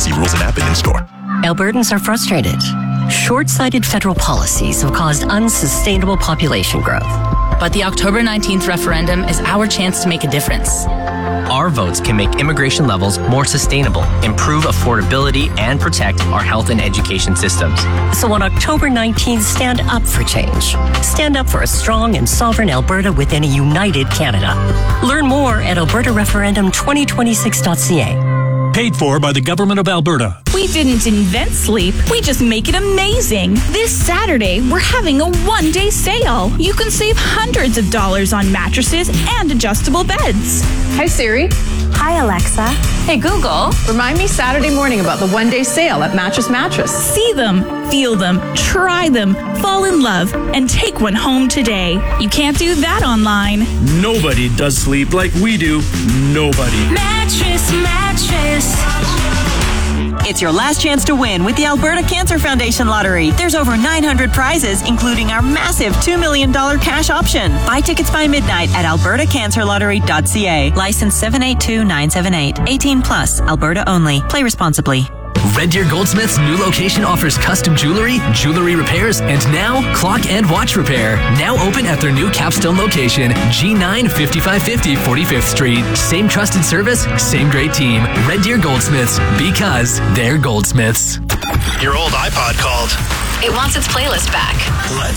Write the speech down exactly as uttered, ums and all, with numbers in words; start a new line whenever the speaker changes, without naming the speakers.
See rules and app and in-store.
Albertans are frustrated. Short-sighted federal policies have caused unsustainable population growth.
But the October nineteenth referendum is our chance to make a difference.
Our votes can make immigration levels more sustainable, improve affordability, and protect our health and education systems.
So on October nineteenth, stand up for change. Stand up for a strong and sovereign Alberta within a united Canada. Learn more at alberta referendum twenty twenty-six dot c a.
Paid for by the Government of Alberta.
We didn't invent sleep, we just make it amazing. This Saturday, we're having a one-day sale. You can save hundreds of dollars on mattresses and adjustable beds.
Hi, Siri.
Hi, Alexa.
Hey, Google. Remind me Saturday morning about the one-day sale at Mattress Mattress.
See them, feel them, try them, fall in love, and take one home today. You can't do that online.
Nobody does sleep like we do. Nobody.
Mattress Mattress.
It's your last chance to win with the Alberta Cancer Foundation Lottery. There's over nine hundred prizes, including our massive two million dollars cash option. Buy tickets by midnight at alberta cancer lottery dot c a. License seven eight two nine seven eight. eighteen plus. Alberta only. Play responsibly.
Red Deer Goldsmith's new location offers custom jewelry, jewelry repairs, and now clock and watch repair. Now open at their new Capstone location, G nine fifty-five fifty forty-fifth Street. Same trusted service, same great team. Red Deer Goldsmiths, because they're goldsmiths.
Your old iPod called.
It wants its playlist back.
Let's